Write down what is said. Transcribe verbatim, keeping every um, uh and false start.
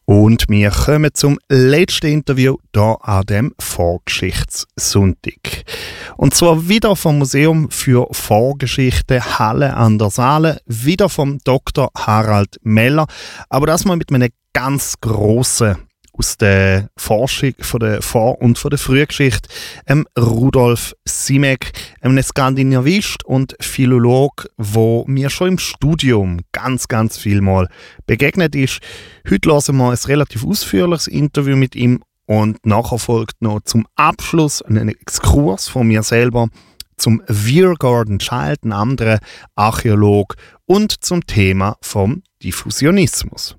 Und wir kommen zum letzten Interview hier an dem Vorgeschichtssonntag. Und zwar wieder vom Museum für Vorgeschichte Halle an der Saale, wieder vom Doktor Harald Meller, aber das mal mit einem ganz grossen aus der Forschung von der Vor- und von der Frühgeschichte, ähm, Rudolf Simek, einem Skandinavist und Philolog, wo mir schon im Studium ganz, ganz viel Mal begegnet ist. Heute hören wir ein relativ ausführliches Interview mit ihm und nachher folgt noch zum Abschluss ein Exkurs von mir selber zum Viergarden Child, einem anderen Archäolog, und zum Thema vom Diffusionismus.